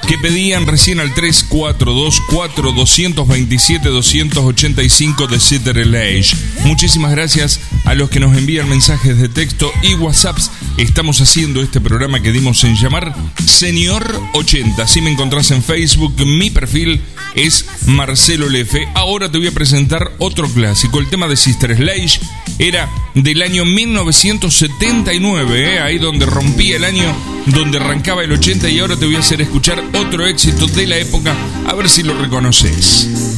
que pedían recién al 3424-227-285 de Sister Sledge. Muchísimas gracias a los que nos envían mensajes de texto y WhatsApps. Estamos haciendo este programa que dimos en llamar Señor 80. Si me encontrás en Facebook, mi perfil es Marcelo Lefe. Ahora te voy a presentar otro clásico. El tema de Sister Sledge era del año 1979, ahí donde rompía el año, donde arrancaba el 80, y ahora te voy a hacer escuchar otro éxito de la época, a ver si lo reconoces.